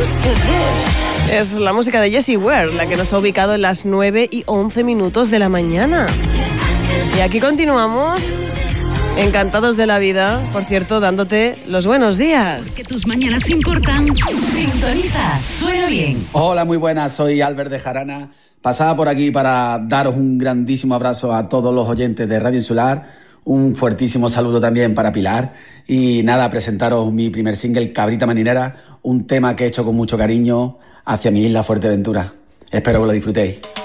Es la música de Jessie Ware, la que nos ha ubicado en las 9:11 de la mañana. Y aquí continuamos, encantados de la vida, por cierto, dándote los buenos días. Porque tus mañanas importan. Sintoniza, suena bien. Hola, muy buenas, soy Albert de Jarana. Pasaba por aquí para daros un grandísimo abrazo a todos los oyentes de Radio Insular. Un fuertísimo saludo también para Pilar. Y nada, presentaros mi primer single, Cabrita Marinera, un tema que he hecho con mucho cariño hacia mi isla Fuerteventura. Espero que lo disfrutéis.